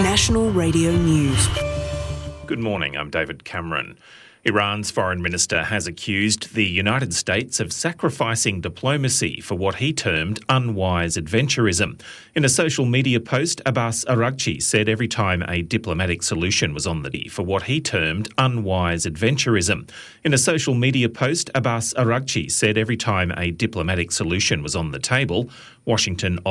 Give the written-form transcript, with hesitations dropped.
National Radio News. Good morning, I'm David Cameron. Iran's foreign minister has accused the United States of sacrificing diplomacy for what he termed unwise adventurism. In a social media post, Abbas Araghchi said every time a diplomatic solution was on the table for what he termed unwise adventurism. In a social media post, Abbas Araghchi said every time a diplomatic solution was on the table, Washington